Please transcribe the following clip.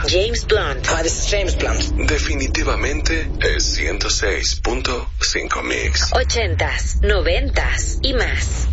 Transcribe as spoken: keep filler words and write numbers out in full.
James Blunt. Hi, this is James Blunt. Definitivamente es ciento seis punto cinco Mix. Ochentas, noventas y más.